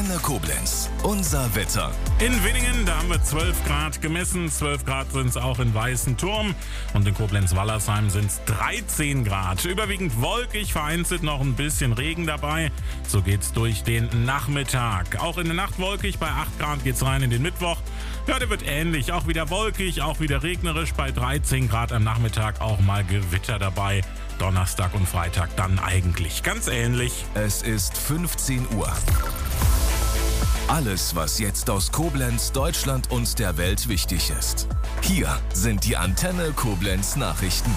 Antenne Koblenz. Unser Wetter. In Winningen, da haben wir 12 Grad gemessen. 12 Grad sind es auch in Weißenturm. Und in Koblenz-Wallersheim sind es 13 Grad. Überwiegend wolkig, vereinzelt noch ein bisschen Regen dabei. So geht's durch den Nachmittag. Auch in der Nacht wolkig, bei 8 Grad geht's rein in den Mittwoch. Ja, der wird ähnlich. Auch wieder wolkig, auch wieder regnerisch. Bei 13 Grad am Nachmittag auch mal Gewitter dabei. Donnerstag und Freitag dann eigentlich ganz ähnlich. Es ist 15 Uhr. Alles, was jetzt aus Koblenz, Deutschland und der Welt wichtig ist. Hier sind die Antenne Koblenz Nachrichten.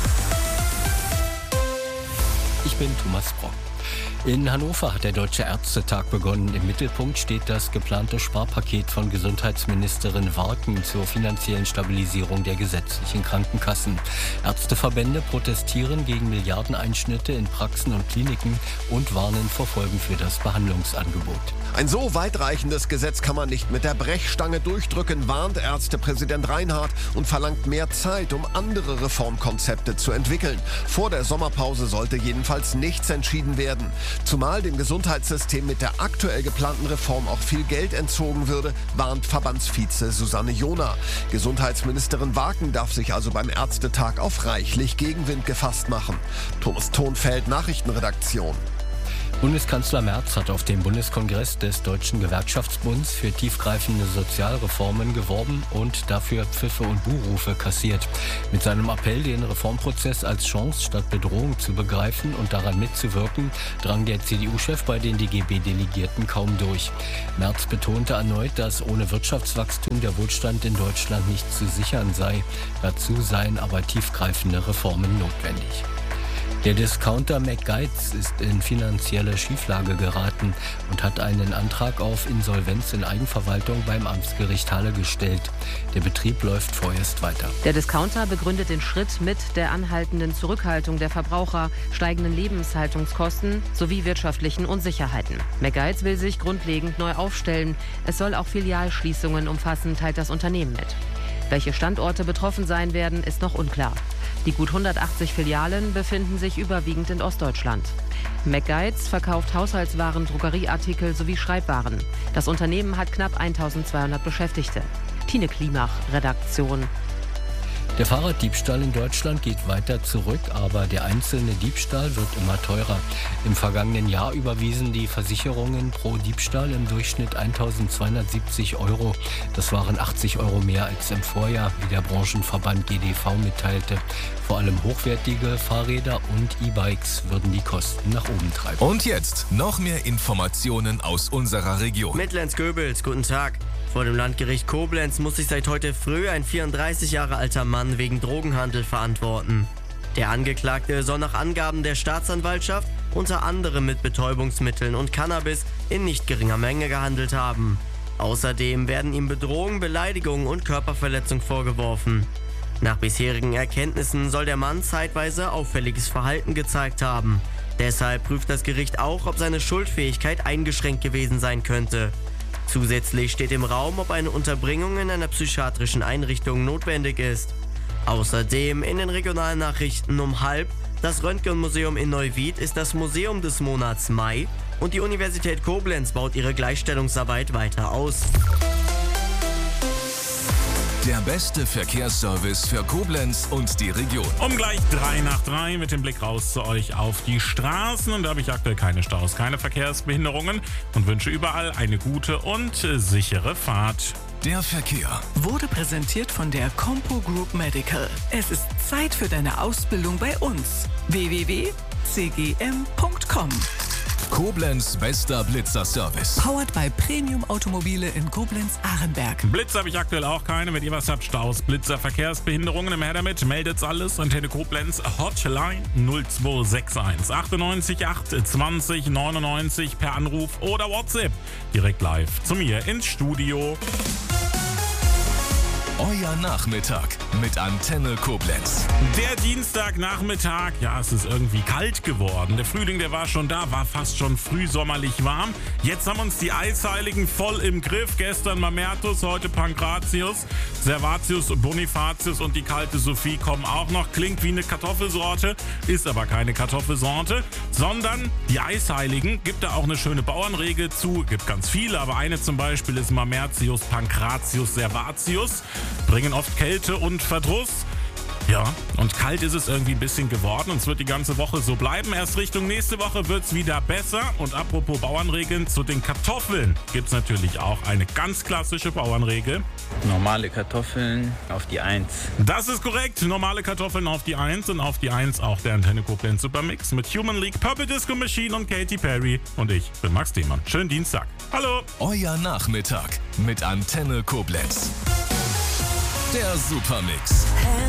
Ich bin Thomas Brock. In Hannover hat der Deutsche Ärztetag begonnen. Im Mittelpunkt steht das geplante Sparpaket von Gesundheitsministerin Warken zur finanziellen Stabilisierung der gesetzlichen Krankenkassen. Ärzteverbände protestieren gegen Milliardeneinschnitte in Praxen und Kliniken und warnen vor Folgen für das Behandlungsangebot. Ein so weitreichendes Gesetz kann man nicht mit der Brechstange durchdrücken, warnt Ärztepräsident Reinhardt und verlangt mehr Zeit, um andere Reformkonzepte zu entwickeln. Vor der Sommerpause sollte jedenfalls nichts entschieden werden. Zumal dem Gesundheitssystem mit der aktuell geplanten Reform auch viel Geld entzogen würde, warnt Verbandsvize Susanne Johner. Gesundheitsministerin Warken darf sich also beim Ärztetag auf reichlich Gegenwind gefasst machen. Thomas Thonfeld, Nachrichtenredaktion. Bundeskanzler Merz hat auf dem Bundeskongress des Deutschen Gewerkschaftsbunds für tiefgreifende Sozialreformen geworben und dafür Pfiffe und Buhrufe kassiert. Mit seinem Appell, den Reformprozess als Chance statt Bedrohung zu begreifen und daran mitzuwirken, drang der CDU-Chef bei den DGB-Delegierten kaum durch. Merz betonte erneut, dass ohne Wirtschaftswachstum der Wohlstand in Deutschland nicht zu sichern sei. Dazu seien aber tiefgreifende Reformen notwendig. Der Discounter McGuides ist in finanzielle Schieflage geraten und hat einen Antrag auf Insolvenz in Eigenverwaltung beim Amtsgericht Halle gestellt. Der Betrieb läuft vorerst weiter. Der Discounter begründet den Schritt mit der anhaltenden Zurückhaltung der Verbraucher, steigenden Lebenshaltungskosten sowie wirtschaftlichen Unsicherheiten. McGuides will sich grundlegend neu aufstellen. Es soll auch Filialschließungen umfassen, teilt das Unternehmen mit. Welche Standorte betroffen sein werden, ist noch unklar. Die gut 180 Filialen befinden sich überwiegend in Ostdeutschland. McGuides verkauft Haushaltswaren, Drogerieartikel sowie Schreibwaren. Das Unternehmen hat knapp 1200 Beschäftigte. Tine Klimach, Redaktion. Der Fahrraddiebstahl in Deutschland geht weiter zurück, aber der einzelne Diebstahl wird immer teurer. Im vergangenen Jahr überwiesen die Versicherungen pro Diebstahl im Durchschnitt 1.270 €. Das waren 80 € mehr als im Vorjahr, wie der Branchenverband GDV mitteilte. Vor allem hochwertige Fahrräder und E-Bikes würden die Kosten nach oben treiben. Und jetzt noch mehr Informationen aus unserer Region. Mittlens-Göbels, guten Tag. Vor dem Landgericht Koblenz muss sich seit heute früh ein 34 Jahre alter Mann wegen Drogenhandel verantworten. Der Angeklagte soll nach Angaben der Staatsanwaltschaft unter anderem mit Betäubungsmitteln und Cannabis in nicht geringer Menge gehandelt haben. Außerdem werden ihm Bedrohung, Beleidigung und Körperverletzung vorgeworfen. Nach bisherigen Erkenntnissen soll der Mann zeitweise auffälliges Verhalten gezeigt haben. Deshalb prüft das Gericht auch, ob seine Schuldfähigkeit eingeschränkt gewesen sein könnte. Zusätzlich steht im Raum, ob eine Unterbringung in einer psychiatrischen Einrichtung notwendig ist. Außerdem in den regionalen Nachrichten um 12:30: Das Röntgenmuseum in Neuwied ist das Museum des Monats Mai und die Universität Koblenz baut ihre Gleichstellungsarbeit weiter aus. Der beste Verkehrsservice für Koblenz und die Region. Um gleich 3 nach 3 mit dem Blick raus zu euch auf die Straßen. Und da habe ich aktuell keine Staus, keine Verkehrsbehinderungen und wünsche überall eine gute und sichere Fahrt. Der Verkehr wurde präsentiert von der Compo Group Medical. Es ist Zeit für deine Ausbildung bei uns. www.cgm.com. Koblenz bester Blitzer-Service. Powered by Premium Automobile in Koblenz-Ahrenberg. Blitzer habe ich aktuell auch keine. Wenn ihr was habt, Staus, Blitzer, Verkehrsbehinderungen, im Her damit, meldet's alles. Antenne Koblenz, Hotline 0261 98 8 20 99 per Anruf oder WhatsApp. Direkt live zu mir ins Studio. Euer Nachmittag mit Antenne Koblenz. Der Dienstagnachmittag, ja, es ist irgendwie kalt geworden. Der Frühling, der war schon da, war fast schon frühsommerlich warm. Jetzt haben uns die Eisheiligen voll im Griff. Gestern Mamertus, heute Pankratius, Servatius, Bonifatius und die kalte Sophie kommen auch noch. Klingt wie eine Kartoffelsorte, ist aber keine Kartoffelsorte, sondern die Eisheiligen. Gibt da auch eine schöne Bauernregel zu, gibt ganz viele, aber eine zum Beispiel ist Mamertius, Pankratius, Servatius. Bringen oft Kälte und Verdruss. Ja, und kalt ist es irgendwie ein bisschen geworden und es wird die ganze Woche so bleiben. Erst Richtung nächste Woche wird es wieder besser. Und apropos Bauernregeln, zu den Kartoffeln gibt es natürlich auch eine ganz klassische Bauernregel. Normale Kartoffeln auf die 1. Das ist korrekt. Normale Kartoffeln auf die 1 und auf die 1 auch der Antenne Koblenz Supermix mit Human League, Purple Disco Machine und Katy Perry. Und ich bin Max Demann. Schönen Dienstag. Hallo. Euer Nachmittag mit Antenne Koblenz. Der Supermix.